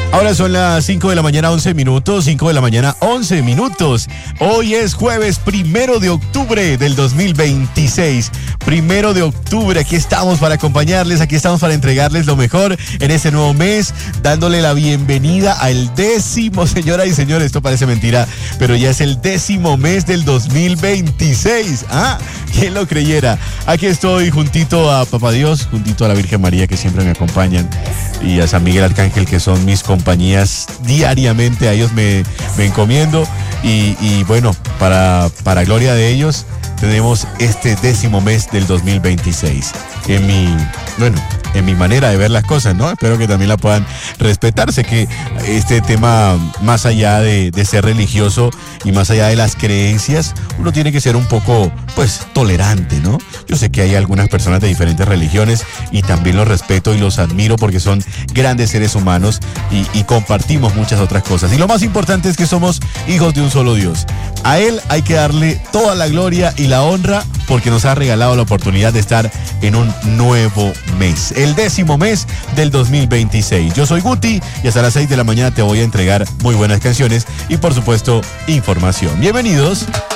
Ahora son las 5 de la mañana, 11 minutos, 5 de la mañana, 11 minutos. Hoy es jueves 1 de octubre del 2026. 1 de octubre, aquí estamos para acompañarles, aquí estamos para entregarles lo mejor en este nuevo mes, dándole la bienvenida al 10º, señoras y señores, esto parece mentira, pero ya es el 10º mes del 2026. ¿Quién lo creyera? Aquí estoy juntito a Papá Dios, juntito a la Virgen María que siempre me acompañan y a San Miguel Arcángel que son mis compañías diariamente, a ellos me encomiendo y bueno, para gloria de ellos tenemos este 10º mes del 2026 en mi manera de ver las cosas, ¿no? Espero que también la puedan respetar. Sé que este tema, más allá de ser religioso y más allá de las creencias, uno tiene que ser un poco, pues, tolerante, ¿no? Yo sé que hay algunas personas de diferentes religiones y también los respeto y los admiro porque son grandes seres humanos y compartimos muchas otras cosas. Y lo más importante es que somos hijos de un solo Dios. A Él hay que darle toda la gloria y la honra porque nos ha regalado la oportunidad de estar en un nuevo mes, el 10º mes del 2026. Yo soy Guti y hasta las 6 de la mañana te voy a entregar muy buenas canciones y por supuesto información. Bienvenidos.